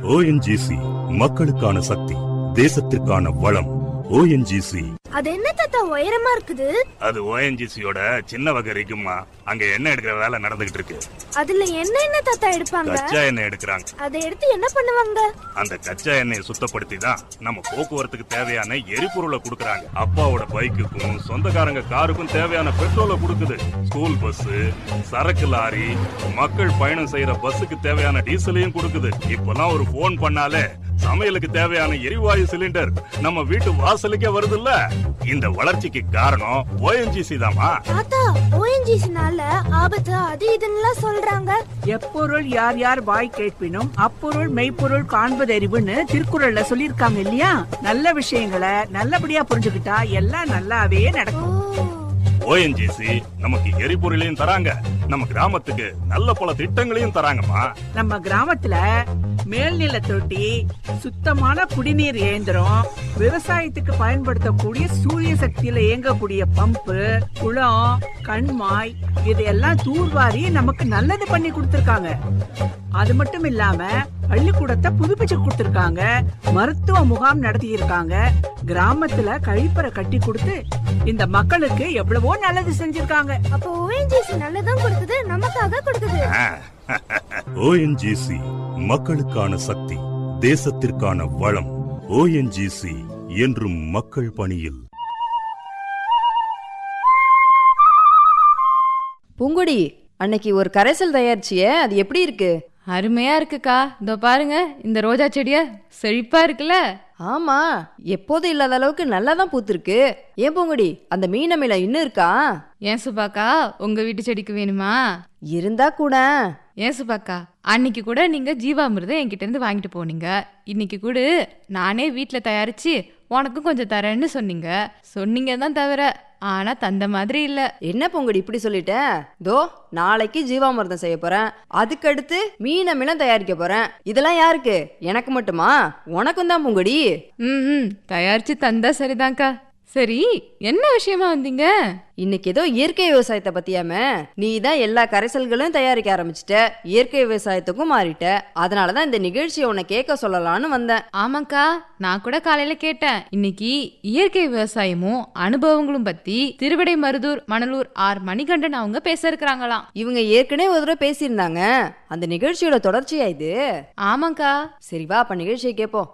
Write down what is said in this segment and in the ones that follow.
ONGC மக்களுக்கான சக்தி, தேசத்திற்கான வளம். ONGC. அது என்ன தாத்தா உயரமா இருக்குது? அது ஓஎன்ஜிசியோட சின்ன வகை இருக்குமா. அங்க எண்ணெய் எடுக்கிற வேலை நடந்துகிட்டு இருக்கு. அதுல என்ன தாத்தா எடுப்பாங்க? கச்சா எண்ணெய் எடுக்கிறாங்க. அதை எடுத்து என்ன பண்ணுவாங்க? அந்த கச்சா எண்ணெயை சுத்தப்படுத்தி தான் நம்ம போக்குவரத்துக்கு தேவையான எரிபொருளை கொடுக்கறாங்க. அப்பாவோட பைக்குக்கும் சொந்தக்காரங்க காருக்கும் தேவையான பெட்ரோலை கொடுக்குது. ஸ்கூல் பஸ், சரக்கு லாரி, மக்கள் பயணம் செய்யற பஸ்ஸுக்கு தேவையான டீசலையும் கொடுக்குது. இப்பெல்லாம் ஒரு போன் பண்ணாலே சமையலுக்கு தேவையான எரிவாயு சிலிண்டர் நம்ம வீட்டு வாசலுக்கே வருதுல்ல. இந்த வளர்ச்சிக்கு காரணம் ஓஎன்ஜிசி தாமா. தாத்தா, ஓஎன்ஜிசினால ஆபத்து அது இதுன்னு சொல்றாங்க. எப்பொருள் யார் யார் வாய் கேட்பினும் அப்பொருள் மெய்ப்பொருள் காண்பதறிவுன்னு திருக்குறள்ல சொல்லிருக்காங்க இல்லையா? நல்ல விஷயங்களை நல்லபடியா புரிஞ்சுக்கிட்டா எல்லாம் நல்லாவே நடக்கும். ஓஎன்ஜிசி நமக்கு எரிபொருளையும் தராங்க, நம்ம கிராமத்துக்கு நல்ல பல திட்டங்களையும் தராங்கம்மா. நம்ம கிராமத்துல மேல்நில தொட்டி, சுத்தமான குடிநீர் இயந்திரம், விவசாயத்துக்கு பயன்படுத்தக்கூடிய சூரிய சக்தியில இயங்கக்கூடிய பம்பு, குளம், கண்மாய் இதெல்லாம் தூர்வாரி நமக்கு நல்லது பண்ணி கொடுத்திருக்காங்க. அது மட்டும் இல்லாம பள்ளிக்கூடத்தை புதுப்பிச்சு கொடுத்திருக்காங்க, மருத்துவ முகாம் நடத்தி இருக்காங்க, கிராமத்துல கழிப்பறை கட்டி கொடுத்து இந்த மக்களுக்கு எவ்வளவோ நல்லது செஞ்சிருக்காங்க. அப்ப ஓஎன்ஜிசி நல்லதும் கொடுக்குது, நமக்காக கொடுக்குது. ஓஎன்ஜிசி மக்களுக்கான சக்தி, தேசத்திற்கான வளம். ஓஎன்ஜிசி என்றும் மக்கள் பணியில். பூங்கொடி, அன்னைக்கு ஒரு கரைசல் தயாரிச்சியே, அது எப்படி இருக்கு? அருமையா இருக்குக்கா. இதோ பாருங்க, இந்த ரோஜா செடிய செழிப்பா இருக்குல்ல. ஆமா, எப்போதும் இல்லாத அளவுக்கு நல்லா தான் பூத்திருக்கு. ஏன் பூங்கொடி, அந்த மீனமில இன்னும் இருக்கா? ஏன் சுபாக்கா, உங்க வீட்டு செடிக்கு வேணுமா? இருந்தா கூட. ஏன் சுபாக்கா, அன்னைக்கு கூட நீங்க ஜீவாமிர்தம் என்கிட்ட இருந்து வாங்கிட்டு போனீங்க. இன்னைக்கு கூட நானே வீட்டுல தயாரிச்சு உனக்கும் கொஞ்சம் தரேன்னு சொன்னீங்க தான் தவிர, ஆனா தந்த மாதிரி இல்ல. என்ன பொங்கடி இப்படி சொல்லிட்ட? தோ நாளைக்கு ஜீவாமிர்தம் செய்ய போறேன், அதுக்கடுத்து மீனம் தயாரிக்க போறேன். இதெல்லாம் யாருக்கு? எனக்கு மட்டுமா? உனக்கும் தான் பொங்கடி. தயாரிச்சு தந்தா சரிதான்க்கா. சரி, என்ன விஷயமா வந்தீங்க? இன்னைக்கு ஏதோ இயற்கை விவசாயத்தை பத்தியாம. நீ தான் எல்லா கரைசல்களும் தயாரிக்க ஆரம்பிச்சிட்ட, இயற்கை விவசாயத்துக்கும் மாறிட்ட. அதனாலதான் இந்த நிகழ்ச்சியை உன்னை கேட்க சொல்லலான்னு வந்தேன். ஆமாக்கா, நான் கூட காலையில கேட்டேன். இன்னைக்கு இயற்கை விவசாயமும் அனுபவங்களும் பத்தி திருவிடைமருதூர் மணலூர் ஆர் மணிகண்டன் அவங்க பேச இருக்கிறாங்களாம். இவங்க ஏற்கனவே ஒரு தடவை பேசியிருந்தாங்க. அந்த நிகழ்ச்சியோட தொடர்ச்சியா இது? ஆமாக்கா. சரி வா, அப்ப நிகழ்ச்சியை கேட்போம்.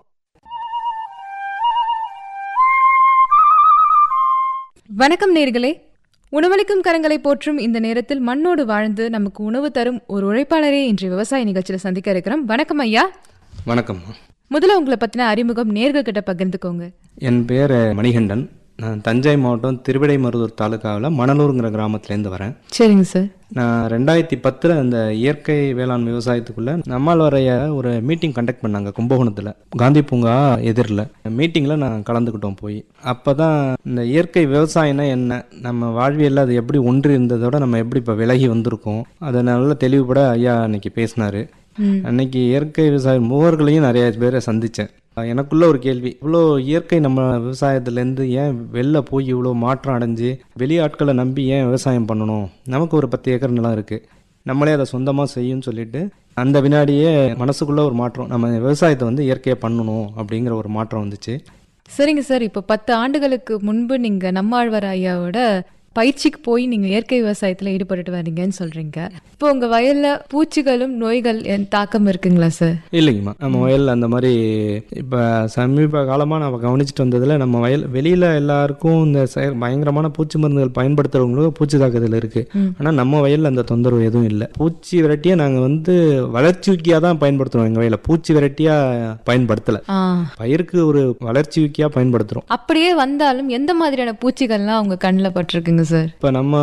வணக்கம் நேர்களே. உணவளிக்கும் கரங்களை போற்றும் இந்த நேரத்தில் மண்ணோடு வாழ்ந்து நமக்கு உணவு தரும் ஒரு உழைப்பாளரே இன்றைய விவசாய நிகழ்ச்சியில சந்திக்க இருக்கிறோம். வணக்கம் ஐயா. வணக்கம். முதல்ல உங்களை பத்தின அறிமுகம் நேர்கள் கிட்ட பகிர்ந்துக்கோங்க. என் பேர் மணிகண்டன். நான் தஞ்சை மாவட்டம் திருவிடைமருதூர் தாலுக்காவில் மணலூருங்கிற கிராமத்துலேருந்து வரேன். சரிங்க சார். நான் 2010 அந்த இயற்கை வேளாண் விவசாயத்துக்குள்ளே நம்மால் வரைய ஒரு மீட்டிங் கண்டக்ட் பண்ணாங்க கும்பகோணத்தில், காந்தி பூங்கா எதிரில். மீட்டிங்கில் நான் கலந்துக்கிட்டோம் போய். அப்போ தான் இந்த இயற்கை விவசாயம்னா என்ன, நம்ம வாழ்வியலில் அது எப்படி ஒன்று இருந்ததோட நம்ம எப்படி இப்போ விலகி வந்திருக்கோம், அதை நல்ல தெளிவுபட ஐயா அன்னைக்கு பேசினார். அன்னைக்கு இயற்கை விவசாய மூவர்களையும் நிறைய பேரை சந்தித்தேன். எனக்குள்ள ஒரு கேள்வி, இவ்வளோ இயற்கை நம்ம விவசாயத்துலேருந்து ஏன் வெளில போய் இவ்வளோ மாற்றம் அடைஞ்சு வெளியாட்களை நம்பி ஏன் விவசாயம் பண்ணணும்? நமக்கு ஒரு 10 ஏக்கர் நிலம் இருக்குது, நம்மளே அதை சொந்தமாக செய்யும்னு சொல்லிட்டு அந்த வினாடியே மனசுக்குள்ளே ஒரு மாற்றம், நம்ம விவசாயத்தை இயற்கையாக பண்ணணும் அப்படிங்கிற ஒரு மாற்றம் வந்துச்சு. சரிங்க சார். இப்போ 10 ஆண்டுகளுக்கு முன்பு நீங்கள் நம்மாழ்வார் ஐயாவோட பயிற்சிக்கு போய் நீங்கள் இயற்கை விவசாயத்தில் ஈடுபட்டு வரீங்கன்னு சொல்கிறீங்க. இப்போ உங்கள் வயலில் பூச்சிகளும் நோய்கள் தாக்கம் இருக்குங்களா சார்? இல்லைங்கம்மா, நம்ம வயலில் அந்த மாதிரி இப்போ சமீப காலமாக நம்ம கவனிச்சுட்டு வந்ததில் நம்ம வயல் வெளியில் எல்லாருக்கும் இந்த பயங்கரமான பூச்சி மருந்துகள் பயன்படுத்துகிறவங்களுக்கும் பூச்சி தாக்குதல் இருக்குது. ஆனால் நம்ம வயலில் அந்த தொந்தரவு எதுவும் இல்லை. பூச்சி விரட்டியை நாங்கள் வளர்ச்சிக்காக தான் பயன்படுத்துகிறோம். எங்கள் வயலில் பூச்சி விரட்டியாக பயன்படுத்தலை, பயிருக்கு ஒரு வளர்ச்சிக்காக பயன்படுத்துகிறோம். அப்படியே வந்தாலும் எந்த மாதிரியான பூச்சிகள்லாம் உங்கள் கண்ணில் பட்டிருக்குங்க சார்? இப்போ நம்ம